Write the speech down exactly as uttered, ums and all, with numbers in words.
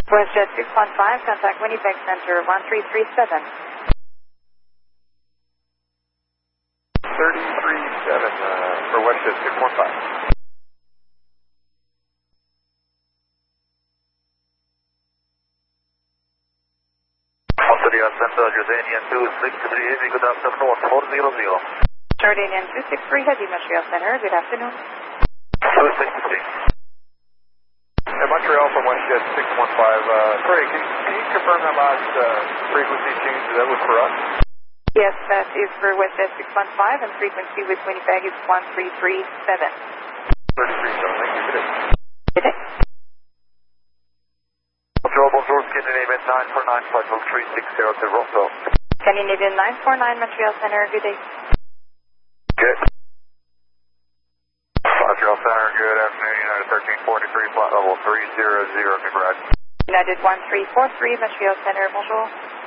WestJet six one five, contact Winnipeg Center one three three seven. thirty-three seven uh, for WestJet six one five. Australia Center, Jordanian two six three Heavy, good afternoon, North four zero zero. Jordanian two six three Heavy, Montreal Center, good afternoon. two six three. And Montreal from WestJet six one five, uh, sorry, can, can you confirm that last uh, frequency change that was for us? Yes, that is for WestJet six one five, and frequency with Winnipeg is one three three seven. thirty-three seven, thank you, good day. Good day. Control, bonjour, Scandinavian nine four nine, flight level three six zero to Rosso. Scandinavian nine four nine, Montreal Center, good day. Good. Montreal Center, good afternoon, United thirteen forty-three, flight level three zero zero, good ride. United one three four three, Montreal Center, bonjour.